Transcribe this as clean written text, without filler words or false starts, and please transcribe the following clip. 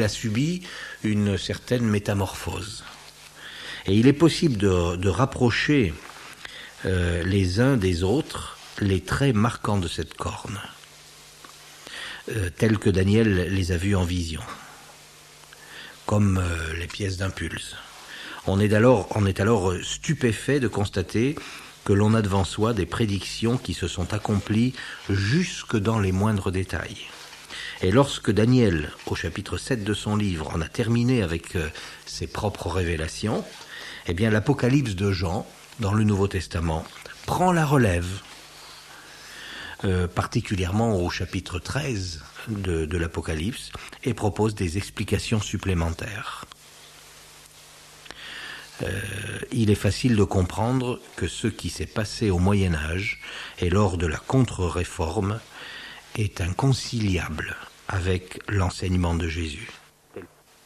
il a subi une certaine métamorphose. Et il est possible de rapprocher les uns des autres les traits marquants de cette corne, tels que Daniel les a vus en vision, comme les pièces d'un pulse. On est alors stupéfait de constater que l'on a devant soi des prédictions qui se sont accomplies jusque dans les moindres détails. Et lorsque Daniel, au chapitre 7 de son livre, en a terminé avec ses propres révélations, eh bien l'Apocalypse de Jean, dans le Nouveau Testament, prend la relève, particulièrement au chapitre 13 de l'Apocalypse, et propose des explications supplémentaires. Il est facile de comprendre que ce qui s'est passé au Moyen-Âge et lors de la contre-réforme est inconciliable avec l'enseignement de Jésus.